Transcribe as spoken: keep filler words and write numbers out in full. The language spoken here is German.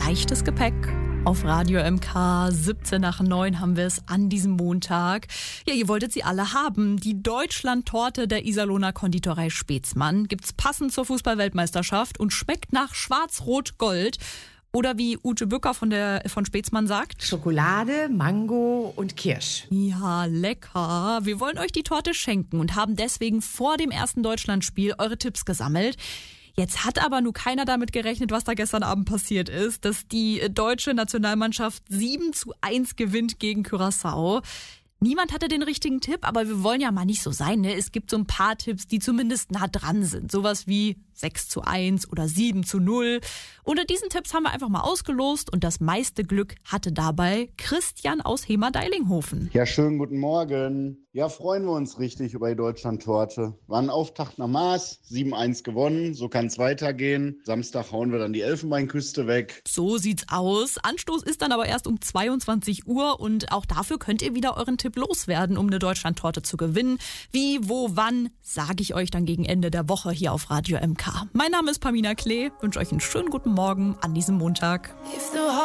leichtes Gepäck. Auf Radio M K, siebzehn nach neun haben wir es an diesem Montag. Ja, ihr wolltet sie alle haben. Die Deutschland-Torte der Iserlohner Konditorei Spätzmann gibt's passend zur Fußball-Weltmeisterschaft und schmeckt nach Schwarz-Rot-Gold. Oder wie Ute Bücker von der von Spätzmann sagt: Schokolade, Mango und Kirsch. Ja, lecker. Wir wollen euch die Torte schenken und haben deswegen vor dem ersten Deutschlandspiel eure Tipps gesammelt. Jetzt hat aber nur keiner damit gerechnet, was da gestern Abend passiert ist, dass die deutsche Nationalmannschaft sieben zu eins gewinnt gegen Curaçao. Niemand hatte den richtigen Tipp, aber wir wollen ja mal nicht so sein, ne? Es gibt so ein paar Tipps, die zumindest nah dran sind. Sowas wie sechs zu eins oder sieben zu null. Unter diesen Tipps haben wir einfach mal ausgelost und das meiste Glück hatte dabei Christian aus Hemer-Deilinghofen. Ja, schönen guten Morgen. Ja, freuen wir uns richtig über die Deutschland-Torte. War ein Auftakt nach Maß, sieben eins gewonnen, so kann es weitergehen. Samstag hauen wir dann die Elfenbeinküste weg. So sieht's aus. Anstoß ist dann aber erst um zweiundzwanzig Uhr und auch dafür könnt ihr wieder euren Tipp loswerden, um eine Deutschland-Torte zu gewinnen. Wie, wo, wann, sage ich euch dann gegen Ende der Woche hier auf Radio M K. Mein Name ist Pamina Klee, wünsche euch einen schönen guten Morgen an diesem Montag.